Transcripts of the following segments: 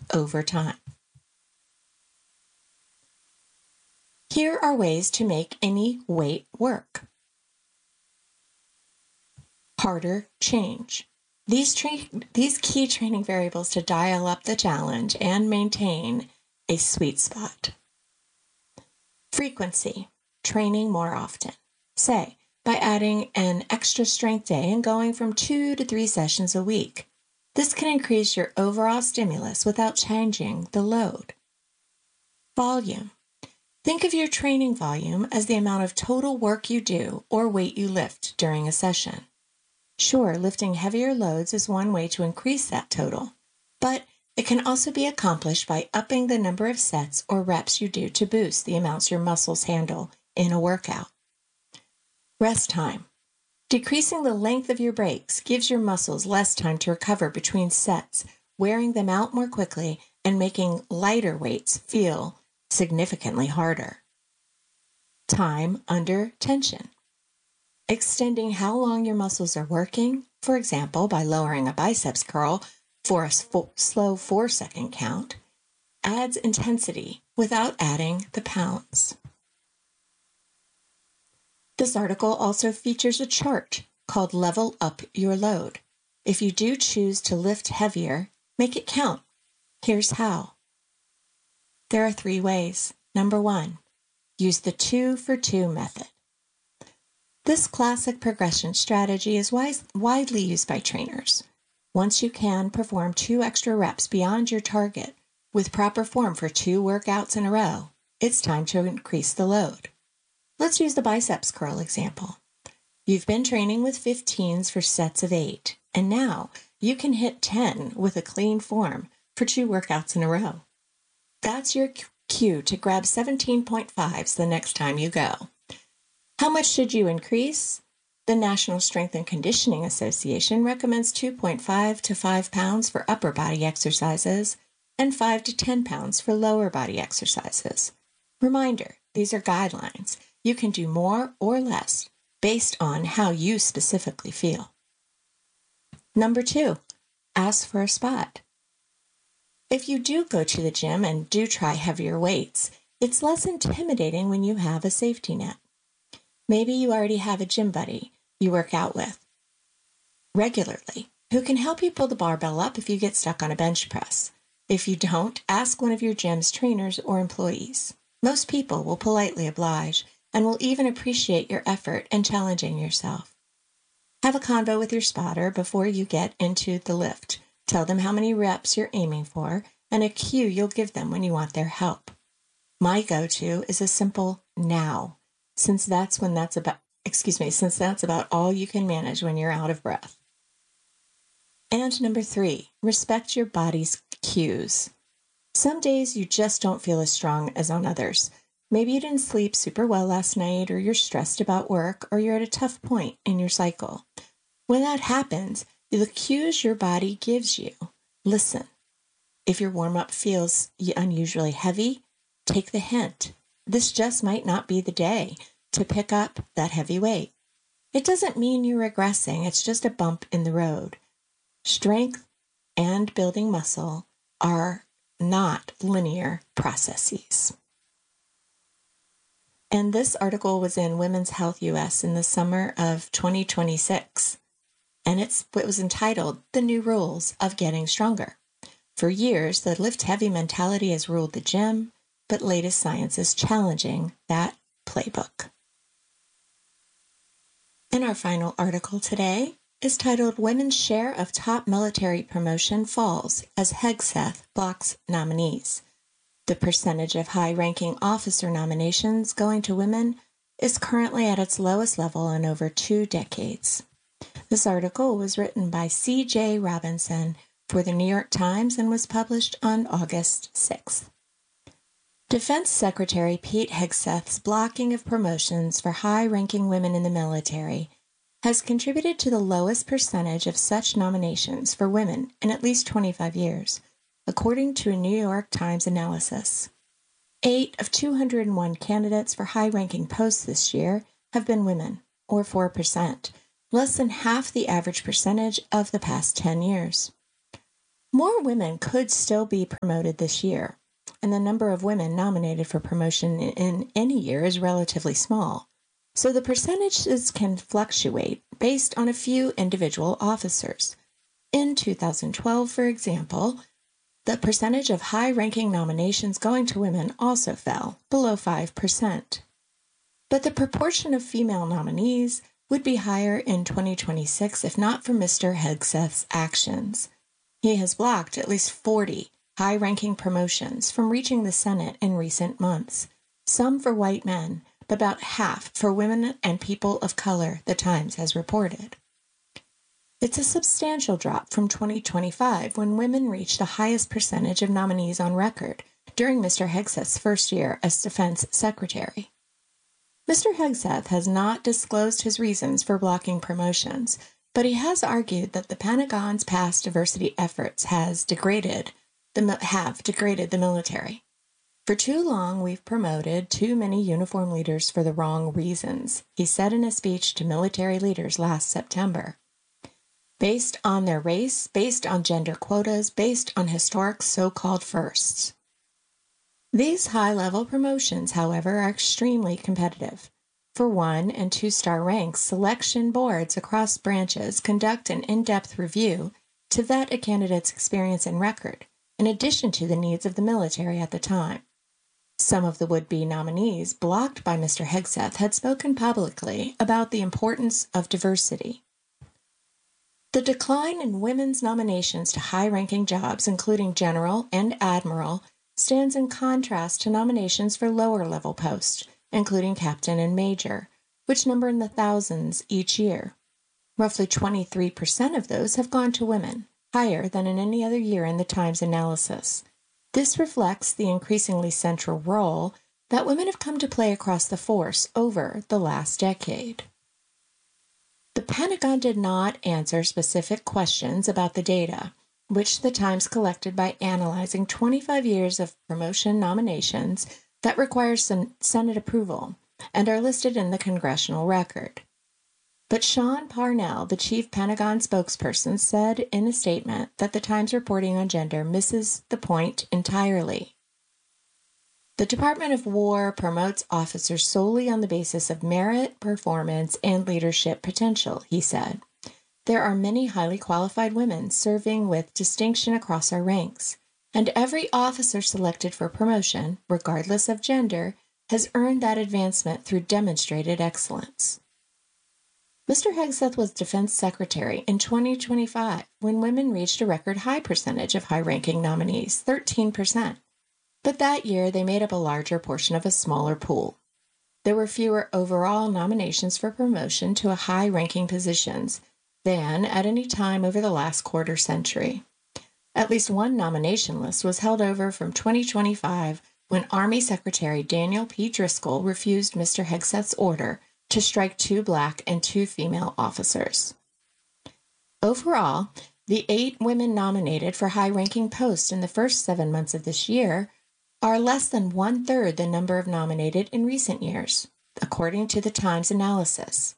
over time. Here are ways to make any weight work. Harder change. These key training variables to dial up the challenge and maintain a sweet spot. Frequency. Training more often. Say, by adding an extra strength day and going from 2 to 3 sessions a week. This can increase your overall stimulus without changing the load. Volume. Think of your training volume as the amount of total work you do or weight you lift during a session. Sure, lifting heavier loads is one way to increase that total, but it can also be accomplished by upping the number of sets or reps you do to boost the amounts your muscles handle in a workout. Rest time. Decreasing the length of your breaks gives your muscles less time to recover between sets, wearing them out more quickly and making lighter weights feel significantly harder. Time under tension. Extending how long your muscles are working, for example, by lowering a biceps curl for a slow 4-second count, adds intensity without adding the pounds. This article also features a chart called Level Up Your Load. If you do choose to lift heavier, make it count. Here's how. There are 3 ways. Number 1, use the 2 for 2 method. This classic progression strategy is widely used by trainers. Once you can perform 2 extra reps beyond your target with proper form for 2 workouts in a row, it's time to increase the load. Let's use the biceps curl example. You've been training with 15s for sets of 8, and now you can hit 10 with a clean form for 2 workouts in a row. That's your cue to grab 17.5s the next time you go. How much should you increase? The National Strength and Conditioning Association recommends 2.5 to 5 pounds for upper body exercises and 5 to 10 pounds for lower body exercises. Reminder, these are guidelines. You can do more or less based on how you specifically feel. Number 2, ask for a spot. If you do go to the gym and do try heavier weights, it's less intimidating when you have a safety net. Maybe you already have a gym buddy you work out with regularly who can help you pull the barbell up if you get stuck on a bench press. If you don't, ask one of your gym's trainers or employees. Most people will politely oblige and will even appreciate your effort in challenging yourself. Have a convo with your spotter before you get into the lift. Tell them how many reps you're aiming for and a cue you'll give them when you want their help. My go-to is a simple now, since that's about all you can manage when you're out of breath. And number 3, respect your body's cues. Some days you just don't feel as strong as on others. Maybe you didn't sleep super well last night, or you're stressed about work, or you're at a tough point in your cycle. When that happens, the cues your body gives you, listen. If your warm-up feels unusually heavy, take the hint. This just might not be the day to pick up that heavy weight. It doesn't mean you're regressing, it's just a bump in the road. Strength and building muscle are not linear processes. And this article was in Women's Health US in the summer of 2026, and it was entitled The New Rules of Getting Stronger. For years, the lift heavy mentality has ruled the gym, but latest science is challenging that playbook. And our final article today is titled Women's Share of Top Military Promotion Falls as Hegseth Blocks Nominees. The percentage of high-ranking officer nominations going to women is currently at its lowest level in over 2 decades. This article was written by C.J. Robinson for the New York Times and was published on August 6th. Defense Secretary Pete Hegseth's blocking of promotions for high-ranking women in the military has contributed to the lowest percentage of such nominations for women in at least 25 years, according to a New York Times analysis. 8 of 201 candidates for high-ranking posts this year have been women, or 4%, less than half the average percentage of the past 10 years. More women could still be promoted this year, and the number of women nominated for promotion in any year is relatively small, so the percentages can fluctuate based on a few individual officers. In 2012, for example, the percentage of high-ranking nominations going to women also fell, below 5%. But the proportion of female nominees would be higher in 2026 if not for Mr. Hegseth's actions. He has blocked at least 40 high-ranking promotions from reaching the Senate in recent months, some for white men, but about half for women and people of color, the Times has reported. It's a substantial drop from 2025, when women reached the highest percentage of nominees on record during Mr. Hegseth's first year as Defense Secretary. Mr. Hegseth has not disclosed his reasons for blocking promotions, but he has argued that the Pentagon's past diversity efforts have degraded the military. For too long, we've promoted too many uniform leaders for the wrong reasons, he said in a speech to military leaders last September. Based on their race, based on gender quotas, based on historic so-called firsts. These high-level promotions, however, are extremely competitive. For 1- and 2-star ranks, selection boards across branches conduct an in-depth review to vet a candidate's experience and record, in addition to the needs of the military at the time. Some of the would-be nominees blocked by Mr. Hegseth had spoken publicly about the importance of diversity. The decline in women's nominations to high-ranking jobs, including general and admiral, stands in contrast to nominations for lower-level posts, including captain and major, which number in the thousands each year. Roughly 23% of those have gone to women, higher than in any other year in the Times analysis. This reflects the increasingly central role that women have come to play across the force over the last decade. The Pentagon did not answer specific questions about the data, which the Times collected by analyzing 25 years of promotion nominations that require Senate approval and are listed in the congressional record. But Sean Parnell, the chief Pentagon spokesperson, said in a statement that the Times reporting on gender misses the point entirely. The Department of War promotes officers solely on the basis of merit, performance, and leadership potential, he said. There are many highly qualified women serving with distinction across our ranks, and every officer selected for promotion, regardless of gender, has earned that advancement through demonstrated excellence. Mr. Hegseth was Defense Secretary in 2025 when women reached a record high percentage of high-ranking nominees, 13%. But that year they made up a larger portion of a smaller pool. There were fewer overall nominations for promotion to high-ranking positions than at any time over the last quarter century. At least one nomination list was held over from 2025 when Army Secretary Daniel P. Driscoll refused Mr. Hegseth's order to strike 2 black and 2 female officers. Overall, the 8 women nominated for high-ranking posts in the first 7 months of this year are less than 1/3 the number of nominated in recent years, according to the Times analysis.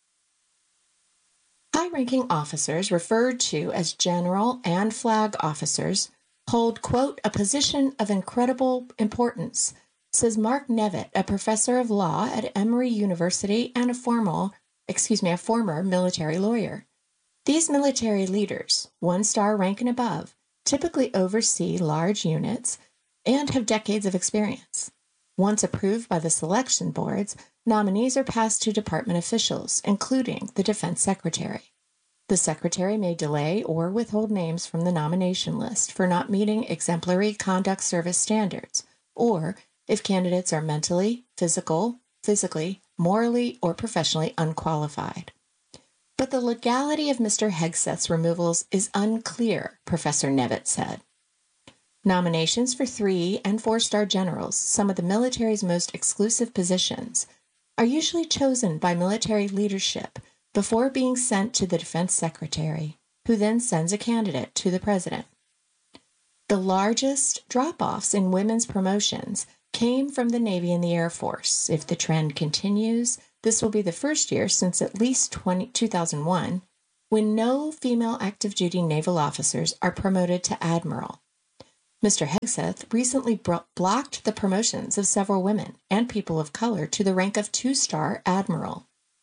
High-ranking officers, referred to as general and flag officers, hold, quote, a position of incredible importance, says Mark Nevitt, a professor of law at Emory University and a former military lawyer. These military leaders, 1-star rank and above, typically oversee large units and have decades of experience. Once approved by the selection boards, nominees are passed to department officials, including the Defense Secretary. The Secretary may delay or withhold names from the nomination list for not meeting exemplary conduct service standards, or if candidates are mentally, physically, morally, or professionally unqualified. But the legality of Mr. Hegseth's removals is unclear, Professor Nevitt said. Nominations for 3- and 4-star generals, some of the military's most exclusive positions, are usually chosen by military leadership before being sent to the Defense Secretary, who then sends a candidate to the President. The largest drop-offs in women's promotions came from the Navy and the Air Force. If the trend continues, this will be the first year since at least 2001 when no female active duty naval officers are promoted to admiral. Mr. Hegseth recently blocked the promotions of several women and people of color to the rank of 2-star admiral.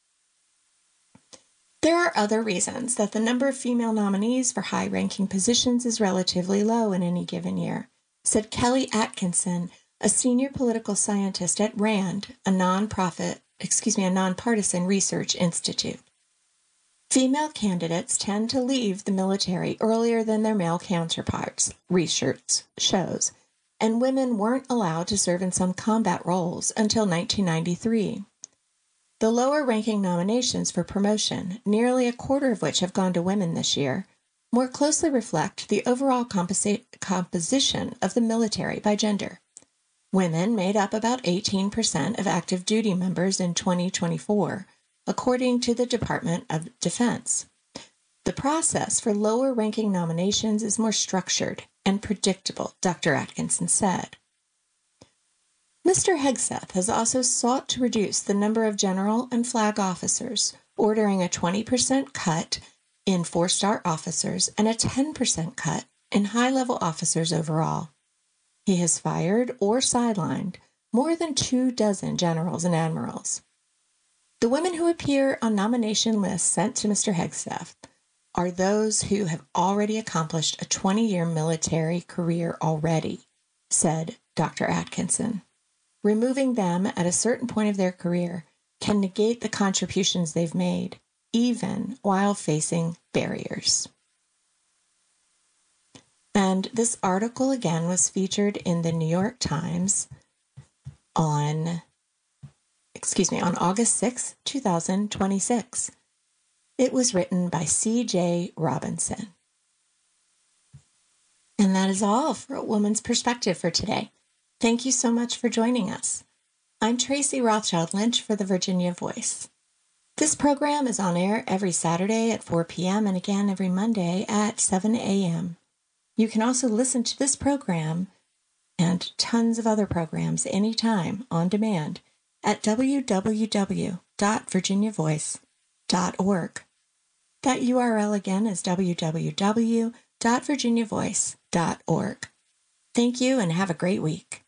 There are other reasons that the number of female nominees for high-ranking positions is relatively low in any given year, said Kelly Atkinson, a senior political scientist at RAND, a nonpartisan research institute. Female candidates tend to leave the military earlier than their male counterparts, research shows, and women weren't allowed to serve in some combat roles until 1993. The lower-ranking nominations for promotion, nearly a quarter of which have gone to women this year, more closely reflect the overall composition of the military by gender. Women made up about 18% of active duty members in 2024, according to the Department of Defense. The process for lower-ranking nominations is more structured and predictable, Dr. Atkinson said. Mr. Hegseth has also sought to reduce the number of general and flag officers, ordering a 20% cut in 4-star officers and a 10% cut in high-level officers overall. He has fired or sidelined more than 24 generals and admirals. The women who appear on nomination lists sent to Mr. Hegseth are those who have already accomplished a 20-year military career already, said Dr. Atkinson. Removing them at a certain point of their career can negate the contributions they've made, even while facing barriers. And this article again was featured in the New York Times on August 6, 2026. It was written by C.J. Robinson. And that is all for A Woman's Perspective for today. Thank you so much for joining us. I'm Tracy Rothschild Lynch for the Virginia Voice. This program is on air every Saturday at 4 p.m. and again every Monday at 7 a.m. You can also listen to this program and tons of other programs anytime on demand at www.virginiavoice.org. That URL again is www.virginiavoice.org. Thank you and have a great week.